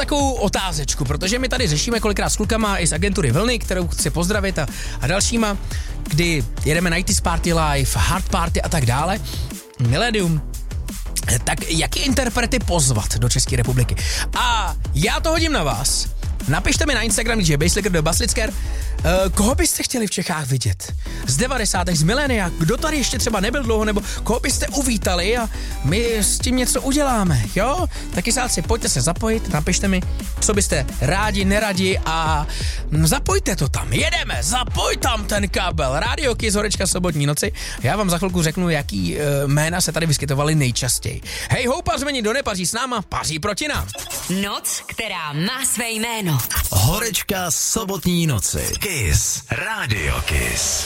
takovou otázečku, protože my tady řešíme kolikrát s klukama i z agentury Vlny, kterou chci pozdravit a dalšíma, kdy jedeme 90s Party Live, Hard Party a tak dále. Millennium. Tak jaký interprety pozvat do České republiky? A já to hodím na vás. Napište mi na Instagram DJ Basslicker do Basslicker, koho byste chtěli v Čechách vidět? Z 90. z milénia, kdo tady ještě třeba nebyl dlouho, nebo koho byste uvítali a my s tím něco uděláme, jo? Taky sáci, pojďte se zapojit, napište mi, co byste rádi, neradi a zapojte to tam, jedeme, zapoj tam ten kabel, Radio Kiss, Horečka sobotní noci. Já vám za chvilku řeknu, jaký jména se tady vyskytovaly nejčastěji. Hej, houpařmeni, kdo nepaří s náma, paří proti nám. Noc, která má své jméno. Horečka sobotní noci. Kiss. Radio Kiss.